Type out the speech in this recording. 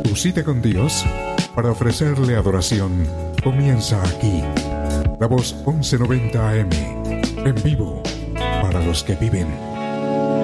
Tu cita con Dios para ofrecerle adoración comienza aquí. La Voz 1190 AM, en vivo para los que viven.